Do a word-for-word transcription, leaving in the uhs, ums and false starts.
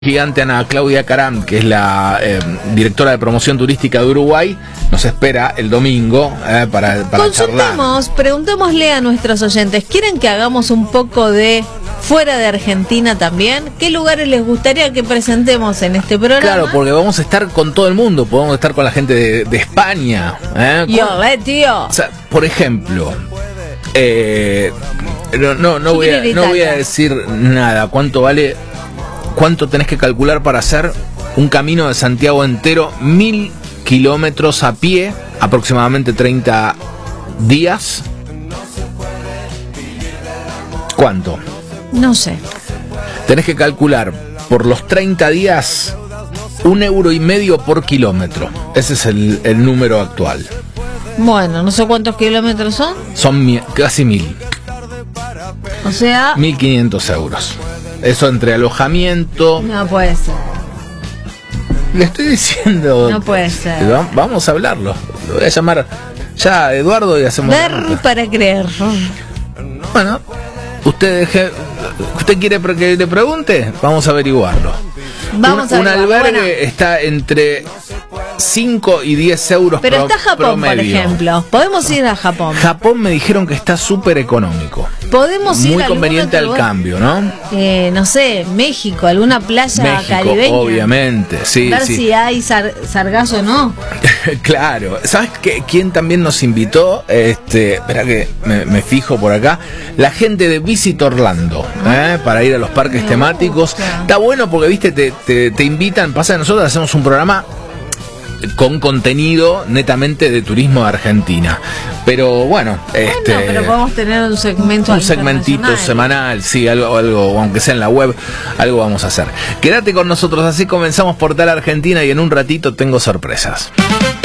Gigante Ana Claudia Caram, que es la eh, directora de promoción turística de Uruguay, nos espera el domingo eh, para, para Consultemos, charlar. Preguntémosle a nuestros oyentes, ¿quieren que hagamos un poco de fuera de Argentina también? ¿Qué lugares les gustaría que presentemos en este programa? Claro, porque vamos a estar con todo el mundo, podemos estar con la gente de, de España. ¿eh? Yo, eh, tío. O sea, por ejemplo, eh, no, no, no, voy a, no voy a decir nada. ¿Cuánto vale? ¿Cuánto tenés que calcular para hacer un camino de Santiago entero? Mil kilómetros a pie, aproximadamente treinta días. ¿Cuánto? No sé. Tenés que calcular por los treinta días un euro y medio por kilómetro. Ese es el, el número actual. Bueno, no sé cuántos kilómetros son. Son mi, casi mil. O sea... Mil quinientos euros. Eso entre alojamiento. No puede ser. Le estoy diciendo. No puede ser. Vamos a hablarlo. Lo voy a llamar ya a Eduardo y hacemos. Ver para creer. Bueno, usted deje, usted quiere que le pregunte, vamos a averiguarlo. Vamos un, a un averiguar. albergue Bueno. Está entre cinco y diez euros. Pero pro, está Japón, promedio. por ejemplo. Podemos ir a Japón. Japón me dijeron que está súper económico. Podemos ir Muy a conveniente al cambio, ¿no? Eh, no sé, México, alguna playa México, caribeña. obviamente, sí. Ver sí. si hay sar sargazo o no. Claro. ¿Sabes qué? ¿Quién también nos invitó? Este, espera que me, me fijo por acá. La gente de Visit Orlando, ¿eh? Para ir a los parques Me temáticos. gusta. Está bueno porque, viste, te, te, te invitan. Pasa que nosotros hacemos un programa con contenido netamente de turismo de Argentina. Pero bueno, este, Bueno, pero podemos tener un segmento un segmentito semanal, sí, algo, algo, aunque sea en la web, algo vamos a hacer. Quédate con nosotros, así comenzamos Portal Argentina y en un ratito tengo sorpresas.